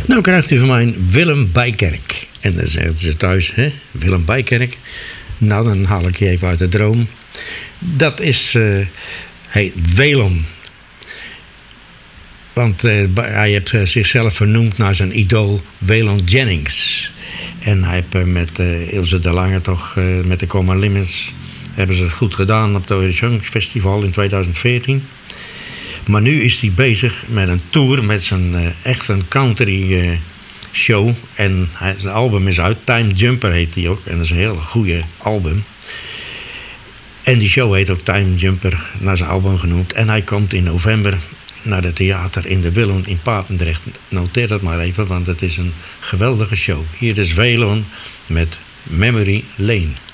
Nou krijgt u van mij Willem Bijkerk. En dan zeggen ze thuis, hè? Willem Bijkerk. Nou, dan haal ik je even uit de droom. Dat is Waylon. Want hij heeft zichzelf vernoemd naar zijn idool Waylon Jennings. En hij heeft met Ilse de Lange toch, met de Coma Limits, hebben ze het goed gedaan op het Horizon Festival in 2014. Maar nu is hij bezig met een tour met zijn echt een country show. En zijn album is uit. Time Jumper heet hij ook. En dat is een heel goede album. En die show heet ook Time Jumper, naar zijn album genoemd. En hij komt in november naar het theater in de Willem in Papendrecht. Noteer dat maar even, want het is een geweldige show. Hier is Waylon met Memory Lane.